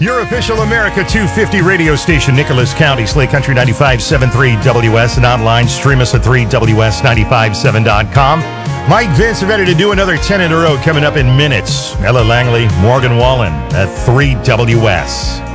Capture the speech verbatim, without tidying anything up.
Your official America two fifty radio station, Nicholas County, Slate Country ninety-five point seven three W S, and online, stream us at three W S nine five seven dot com. Mike Vince are ready to do another ten in a row coming up in minutes. Ella Langley, Morgan Wallen at three W S.